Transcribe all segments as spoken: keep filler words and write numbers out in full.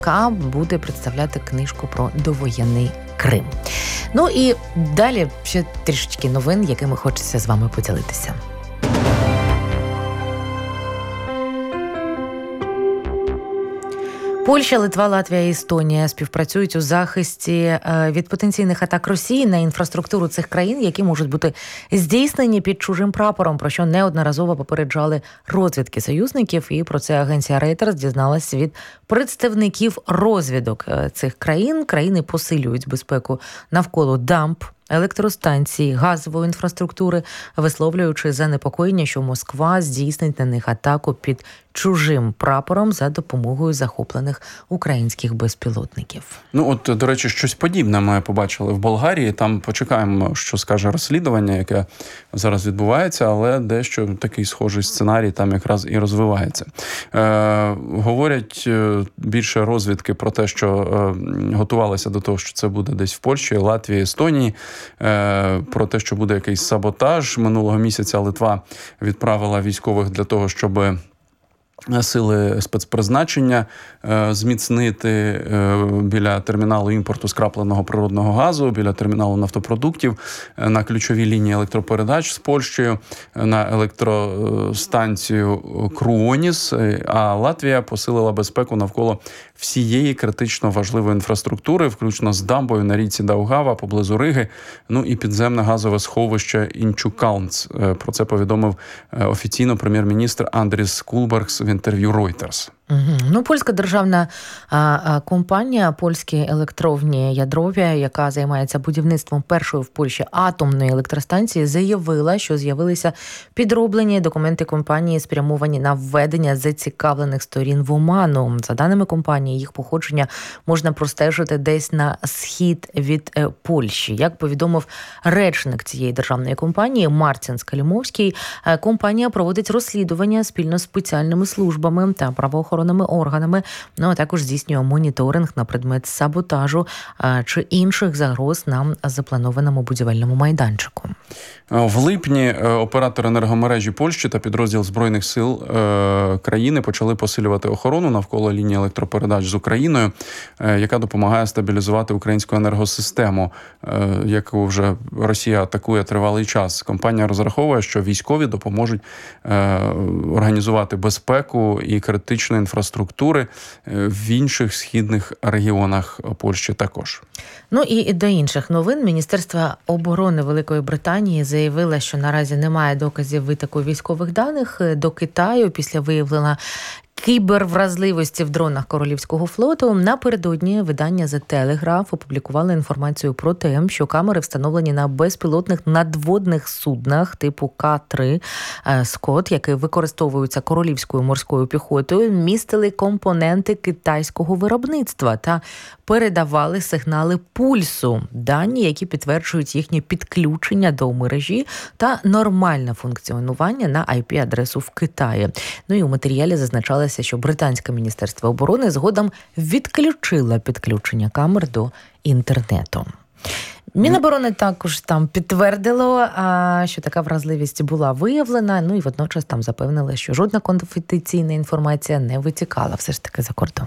яка буде представляти книжку про довоєнний Крим. Ну і далі ще трішечки новин, якими хочеться з вами поділитися. Польща, Литва, Латвія і Естонія співпрацюють у захисті від потенційних атак Росії на інфраструктуру цих країн, які можуть бути здійснені під чужим прапором, про що неодноразово попереджали розвідки союзників. І про це агенція Reuters дізналась від представників розвідок цих країн. Країни посилюють безпеку навколо дамб, електростанції, газової інфраструктури, висловлюючи занепокоєння, що Москва здійснить на них атаку під чужим прапором за допомогою захоплених українських безпілотників. Ну от, до речі, щось подібне ми побачили в Болгарії. Там почекаємо, що скаже розслідування, яке зараз відбувається, але дещо такий схожий сценарій там якраз і розвивається. Е, говорять більше розвідки про те, що е, готувалися до того, що це буде десь в Польщі, Латвії, Естонії, е, про те, що буде якийсь саботаж. Минулого місяця Литва відправила військових для того, щоб сили спецпризначення е, зміцнити е, біля терміналу імпорту скрапленого природного газу, біля терміналу нафтопродуктів, е, на ключовій лінії електропередач з Польщею, е, на електростанцію Круоніс, е, а Латвія посилила безпеку навколо всієї критично важливої інфраструктури, включно з дамбою на річці Даугава поблизу Риги, ну і підземне газове сховище Інчукалнц. Е, про це повідомив е, офіційно прем'єр-міністр Андріс Кулбергс в інтерв'ю Reuters. Угу. Ну, польська державна а, а, компанія, польські електровні ядрові, яка займається будівництвом першої в Польщі атомної електростанції, заявила, що з'явилися підроблені документи компанії, спрямовані на введення зацікавлених сторін в оману. За даними компанії, їх походження можна простежити десь на схід від е, Польщі. Як повідомив речник цієї державної компанії Марцін Скалімовський, е, компанія проводить розслідування спільно з спеціальними службами та правоохоронними органами, ну а також здійснює моніторинг на предмет саботажу а, чи інших загроз на запланованому будівельному майданчику. В липні оператор енергомережі Польщі та підрозділ Збройних сил е, країни почали посилювати охорону навколо лінії електропередач з Україною, е, яка допомагає стабілізувати українську енергосистему, е, яку вже Росія атакує тривалий час. Компанія розраховує, що військові допоможуть е, організувати безпеку і критичну інфраструктури в інших східних регіонах Польщі також. Ну і до інших новин. Міністерство оборони Великої Британії заявило, що наразі немає доказів витоку військових даних до Китаю після виявлення кібервразливості в дронах Королівського флоту. Напередодні видання The Telegraph опублікувало інформацію про те, що камери, встановлені на безпілотних надводних суднах типу К три «Скот», які використовуються Королівською морською піхотою, містили компоненти китайського виробництва та передавали сигнали пульсу, дані, які підтверджують їхнє підключення до мережі та нормальне функціонування на ай пі-адресу в Китаї. Ну і у матеріалі зазначалося, що британське міністерство оборони згодом відключило підключення камер до інтернету. Міноборони також там підтвердило, що така вразливість була виявлена, ну і водночас там запевнили, що жодна конфіденційна інформація не витікала все ж таки за кордон.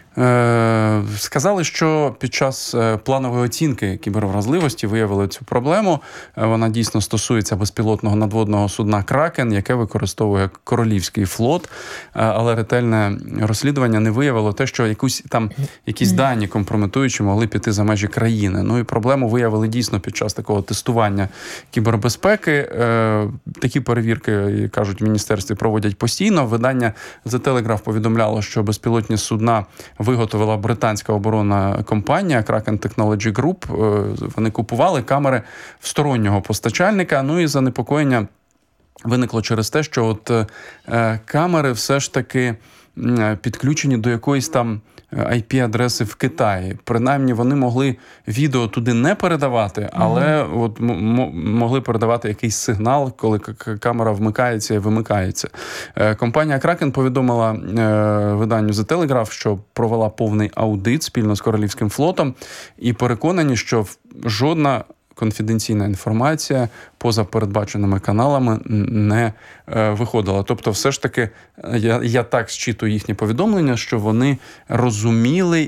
Сказали, що під час планової оцінки кібервразливості виявили цю проблему. Вона дійсно стосується безпілотного надводного судна «Кракен», яке використовує Королівський флот, але ретельне розслідування не виявило те, що якусь там якісь дані компрометуючі могли піти за межі країни. Ну і проблему виявили дійсно під час такого тестування кібербезпеки. Такі перевірки, кажуть, в міністерстві проводять постійно. Видання The Telegraph повідомляло, що безпілотні судна виготовила британська оборонна компанія Kraken Technology Group. Вони купували камери в стороннього постачальника. Ну і занепокоєння виникло через те, що от е, камери все ж таки підключені до якоїсь там ай пі-адреси в Китаї. Принаймні, вони могли відео туди не передавати, але mm-hmm. от м- могли передавати якийсь сигнал, коли к- камера вмикається і вимикається. Е, компанія Kraken повідомила е, виданню The Telegraph, що провела повний аудит спільно з Королівським флотом і переконані, що жодна конфіденційна інформація поза передбаченими каналами не виходила. Тобто, все ж таки, я, я так зчитую їхні повідомлення, що вони розуміли